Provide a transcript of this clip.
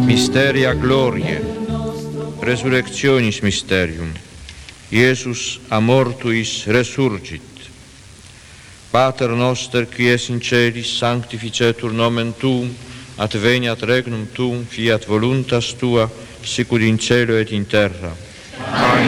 Mysteria gloriae, resurrectionis mysterium, Iesus a mortuis resurgit. Pater noster, qui es in celis, sanctificetur nomen tuum, adveniat regnum tuum, fiat voluntas tua, sicut in cielo et in terra. Pane